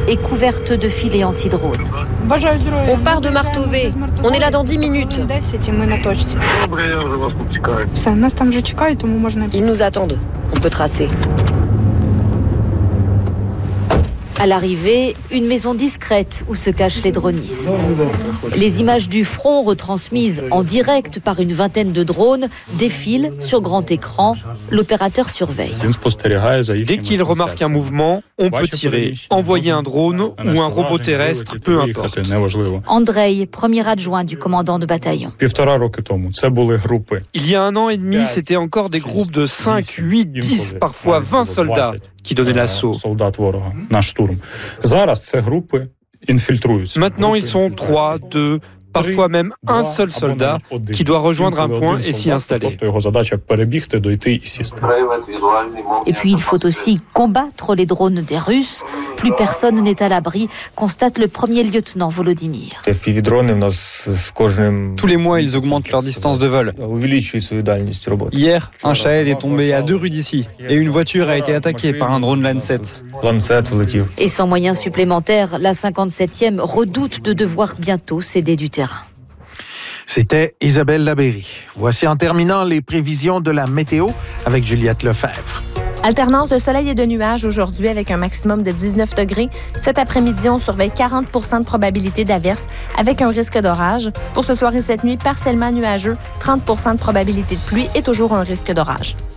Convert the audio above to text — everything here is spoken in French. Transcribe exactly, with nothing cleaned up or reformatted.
et couverte de filets anti-drones. On part de Martové. On est là dans dix minutes. Ils nous attendent. On peut tracer. À l'arrivée, une maison discrète où se cachent les dronistes. Les images du front retransmises en direct par une vingtaine de drones défilent sur grand écran. L'opérateur surveille. Dès qu'il remarque un mouvement, on peut tirer, envoyer un drone ou un robot terrestre, peu importe. Andrei, premier adjoint du commandant de bataillon. Il y a un an et demi, c'était encore des groupes de cinq, huit, dix, parfois vingt soldats qui donnaient l'assaut. Maintenant, ils sont trois, deux, parfois même un seul soldat qui doit rejoindre un point et s'y installer. Et puis il faut aussi combattre les drones des Russes. Plus personne n'est à l'abri, constate le premier lieutenant Volodymyr. Tous les mois, ils augmentent leur distance de vol. Hier, un Shahed est tombé à deux rues d'ici et une voiture a été attaquée par un drone Lancet. Et sans moyens supplémentaires, la cinquante-septième redoute de devoir bientôt céder du terrain. C'était Isabelle Labéry. Voici en terminant les prévisions de la météo avec Juliette Lefebvre. Alternance de soleil et de nuages aujourd'hui avec un maximum de dix-neuf degrés. Cet après-midi, on surveille quarante pour cent de probabilité d'averse avec un risque d'orage. Pour ce soir et cette nuit, partiellement nuageux, trente pour cent de probabilité de pluie et toujours un risque d'orage.